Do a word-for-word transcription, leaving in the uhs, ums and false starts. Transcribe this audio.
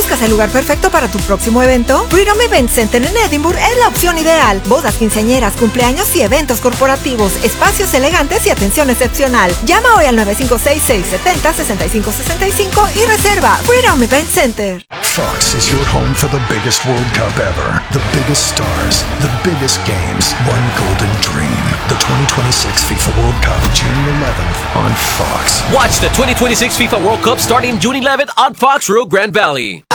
¿Buscas el lugar perfecto para tu próximo evento? Freedom Event Center en Edinburgh es la opción ideal. Bodas, quinceañeras, cumpleaños y eventos corporativos, espacios elegantes y atención excepcional. Llama hoy al nueve cinco seis, seis siete cero, seis cinco seis cinco y reserva. Freedom Event Center. Fox is your home for the biggest World Cup ever. The biggest stars, the biggest games, one golden dream. The twenty twenty-six FIFA World Cup, June eleventh on Fox. Watch the twenty twenty-six FIFA World Cup starting June eleventh on Fox Rio Grande Valley.